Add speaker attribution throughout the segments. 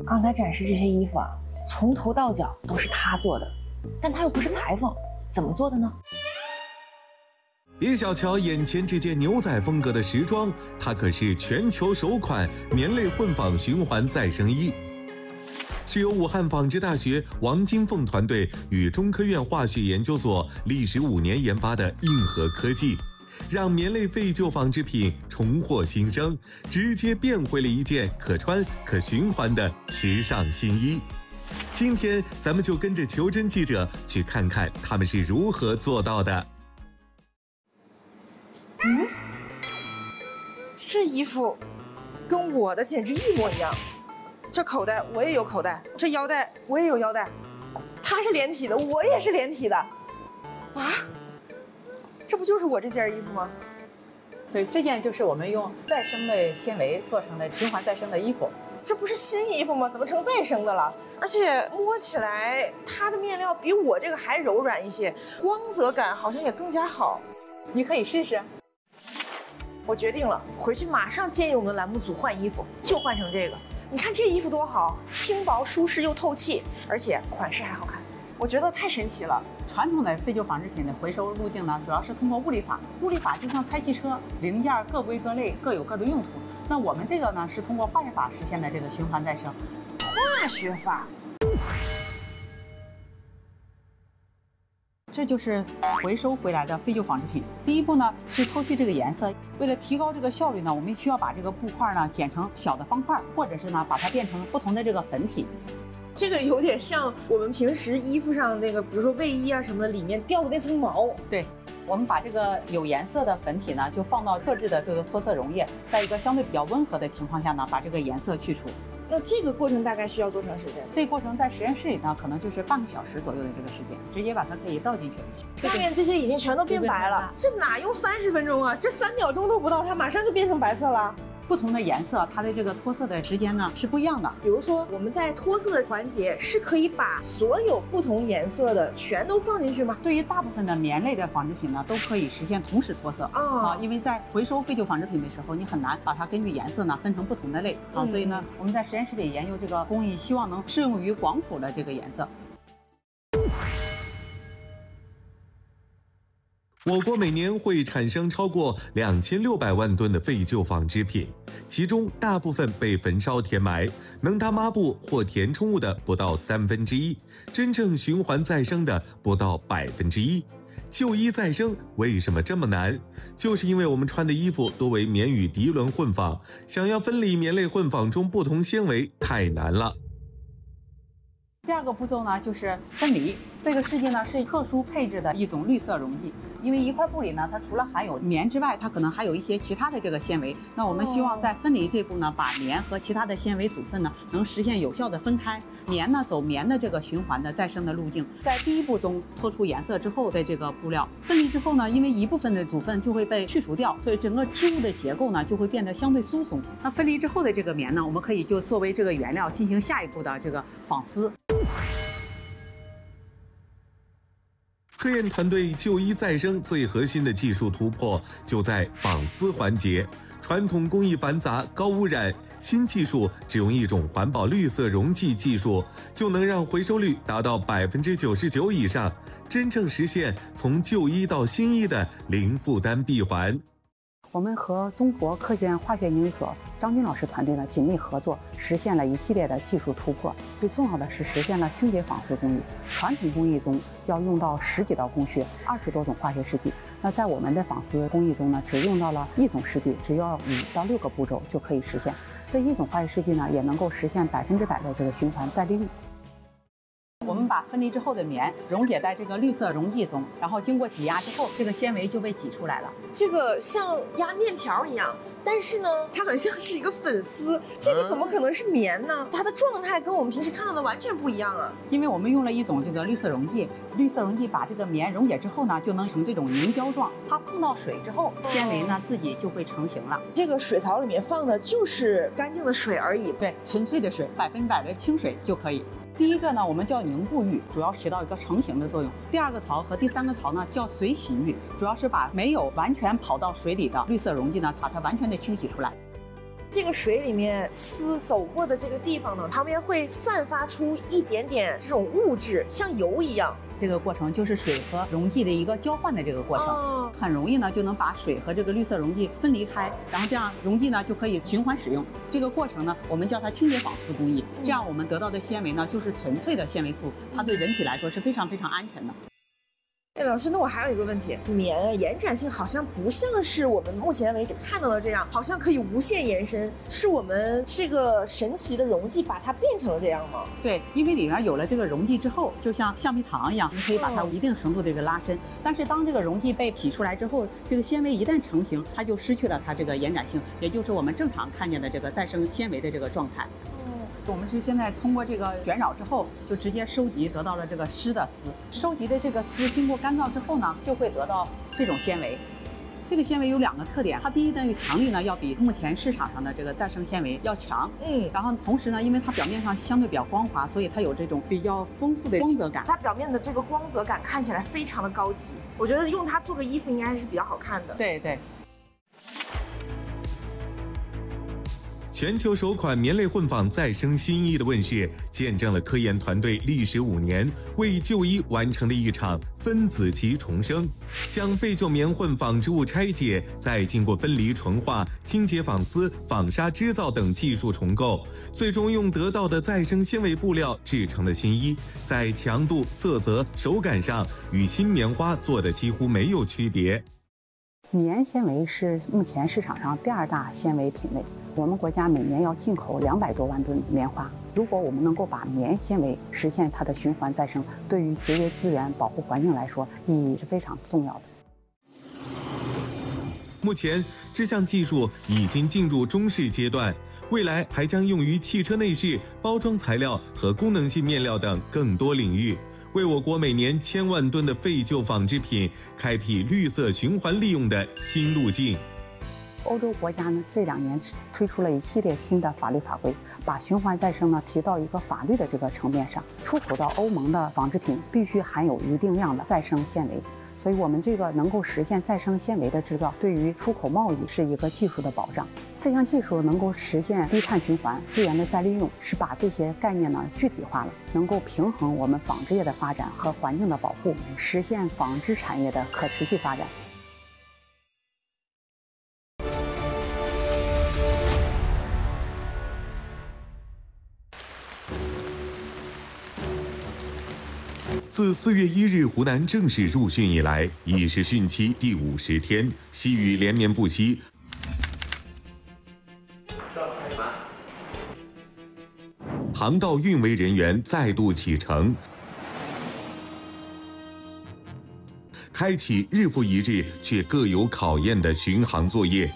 Speaker 1: 刚才展示这些衣服啊，从头到脚都是他做的，但他又不是裁缝，怎么做的呢？
Speaker 2: 别小瞧眼前这件牛仔风格的时装，它可是全球首款棉类混纺循环再生衣，是由武汉纺织大学王金凤团队与中科院化学研究所历时5年研发的硬核科技，让棉类废旧纺织品重获新生，直接变回了一件可穿可循环的时尚新衣。今天咱们就跟着求真记者去看看他们是如何做到的。
Speaker 1: 这衣服跟我的简直一模一样，这口袋我也有口袋，这腰带我也有腰带，它是连体的，我也是连体的，啊，这不就是我这件衣服吗？
Speaker 3: 对，这件就是我们用再生的纤维做成的循环再生的衣服。
Speaker 1: 这不是新衣服吗？怎么成再生的了？而且摸起来它的面料比我这个还柔软一些，光泽感好像也更加好。
Speaker 3: 你可以试试。
Speaker 1: 我决定了，回去马上建议我们栏目组换衣服，就换成这个。你看这衣服多好，轻薄舒适又透气，而且款式还好看，我觉得太神奇了。
Speaker 3: 传统的废旧纺织品的回收路径呢，主要是通过物理法。物理法就像拆汽车，零件各归各类，各有各的用途。那我们这个呢，是通过化学法实现的这个循环再生。
Speaker 1: 化学法。
Speaker 3: 这就是回收回来的废旧纺织品。第一步呢是脱去这个颜色，为了提高这个效率呢，我们需要把这个布块呢剪成小的方块，或者是呢把它变成不同的这个粉体。
Speaker 1: 这个有点像我们平时衣服上那个，比如说卫衣啊什么的，里面掉的那层毛。
Speaker 3: 对，我们把这个有颜色的粉体呢，就放到特制的这个脱色溶液，在一个相对比较温和的情况下呢，把这个颜色去除。
Speaker 1: 那这个过程大概需要多长时间？
Speaker 3: 这个过程在实验室里呢，可能就是半个小时左右的这个时间，直接把它可以倒进去。
Speaker 1: 下面这些已经全都变白了，这哪用30分钟啊？这3秒钟都不到，它马上就变成白色了。
Speaker 3: 不同的颜色，它的这个脱色的时间呢是不一样的。
Speaker 1: 比如说，我们在脱色的环节是可以把所有不同颜色的全都放进去吗？
Speaker 3: 对于大部分的棉类的纺织品呢，都可以实现同时脱色因为在回收废旧纺织品的时候，你很难把它根据颜色呢分成不同的类所以呢，我们在实验室里研究这个工艺，希望能适用于广谱的这个颜色。
Speaker 2: 我国每年会产生超过2600万吨的废旧纺织品，其中大部分被焚烧填埋，能当抹布或填充物的不到1/3，真正循环再生的不到1%。旧衣再生为什么这么难？就是因为我们穿的衣服多为棉与涤纶混纺，想要分离棉类混纺中不同纤维太难了。
Speaker 3: 第二个步骤呢，就是分离。这个试剂呢是特殊配置的一种绿色溶剂，因为一块布里呢，它除了含有棉之外，它可能还有一些其他的这个纤维。那我们希望在分离这步呢，把棉和其他的纤维组分呢，能实现有效的分开。棉呢走棉的这个循环的再生的路径，在第一步中脱出颜色之后的这个布料分离之后呢，因为一部分的组分就会被去除掉，所以整个织物的结构呢就会变得相对疏松。那分离之后的这个棉呢，我们可以就作为这个原料进行下一步的这个纺丝。
Speaker 2: 科研团队旧衣再生最核心的技术突破就在纺丝环节。传统工艺繁杂、高污染，新技术只用一种环保绿色溶剂技术，就能让回收率达到99%以上，真正实现从旧衣到新衣的零负担闭环。
Speaker 3: 我们和中国科学院化学研究所张军老师团队呢紧密合作，实现了一系列的技术突破。最重要的是实现了清洁纺丝工艺。传统工艺中要用到10几道工序，20多种化学试剂。那在我们的纺丝工艺中呢，只用到了1种试剂，只要5到6个步骤就可以实现。这一种化学试剂呢，也能够实现100%的这个循环再利率。我们把分离之后的棉溶解在这个绿色溶剂中，然后经过挤压之后，这个纤维就被挤出来了。
Speaker 1: 这个像压面条一样，但是呢，它很像是一个粉丝。这个怎么可能是棉呢？它的状态跟我们平时看到的完全不一样啊！
Speaker 3: 因为我们用了一种这个绿色溶剂，绿色溶剂把这个棉溶解之后呢，就能成这种凝胶状。它碰到水之后，纤维呢自己就会成型了。
Speaker 1: 这个水槽里面放的就是干净的水而已，
Speaker 3: 对，纯粹的水，100%的清水就可以。第一个呢，我们叫凝固浴，主要起到一个成型的作用。第二个槽和第3个槽呢，叫水洗浴，主要是把没有完全跑到水里的绿色溶剂呢，把它完全的清洗出来。
Speaker 1: 这个水里面丝走过的这个地方呢，旁边会散发出一点点这种物质，像油一样。
Speaker 3: 这个过程就是水和溶剂的一个交换的这个过程，很容易呢就能把水和这个绿色溶剂分离开，然后这样溶剂呢就可以循环使用。这个过程呢，我们叫它清洁纺丝工艺。这样我们得到的纤维呢，就是纯粹的纤维素，它对人体来说是非常非常安全的。
Speaker 1: 哎，老师，那我还有一个问题，棉延展性好像不像是我们目前为止看到的这样，好像可以无限延伸，是我们这个神奇的溶剂把它变成了这样吗？
Speaker 3: 对，因为里面有了这个溶剂之后，就像橡皮糖一样，你可以把它一定程度的这个拉伸。但是当这个溶剂被提出来之后，这个纤维一旦成型，它就失去了它这个延展性，也就是我们正常看见的这个再生纤维的这个状态。我们是现在通过这个卷扰之后，就直接收集得到了这个湿的丝。收集的这个丝经过干燥之后呢，就会得到这种纤维。这个纤维有2个特点，它第一呢，强力呢要比目前市场上的这个再生纤维要强。然后同时呢，因为它表面上相对比较光滑，所以它有这种比较丰富的光泽感。
Speaker 1: 它表面的这个光泽感看起来非常的高级，我觉得用它做个衣服应该还是比较好看的。
Speaker 3: 对对。
Speaker 2: 全球首款棉类混纺再生新衣的问世，见证了科研团队历时5年为旧衣完成的一场分子级重生，将废旧棉混纺织物拆解，再经过分离纯化、清洁纺丝、纺纱织造等技术重构，最终用得到的再生纤维布料制成的新衣，在强度、色泽、手感上与新棉花做的几乎没有区别。
Speaker 3: 棉纤维是目前市场上第2大纤维品类。我们国家每年要进口200多万吨棉花，如果我们能够把棉纤维实现它的循环再生，对于节约资源、保护环境来说，意义是非常重要的。
Speaker 2: 目前，这项技术已经进入中试阶段，未来还将用于汽车内饰、包装材料和功能性面料等更多领域，为我国每年1000万吨的废旧纺织品开辟绿色循环利用的新路径。
Speaker 3: 欧洲国家呢，这2年推出了一系列新的法律法规，把循环再生呢提到一个法律的这个层面上。出口到欧盟的纺织品必须含有一定量的再生纤维，所以我们这个能够实现再生纤维的制造，对于出口贸易是一个技术的保障。这项技术能够实现低碳循环、资源的再利用，是把这些概念呢具体化了，能够平衡我们纺织业的发展和环境的保护，实现纺织产业的可持续发展。
Speaker 2: 自4月1日湖南正式入汛以来，已是汛期第50天，细雨连绵不息。航道运维人员再度启程，开启日复一日却各有考验的巡航作业。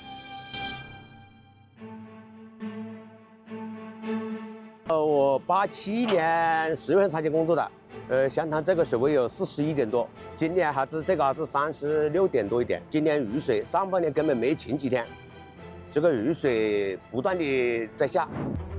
Speaker 4: 我87年10月份参加工作的。湘潭这个水位有41点多，今年还是这个是36点多一点。今年雨水上半年根本没停几天，这个雨水不断的在下。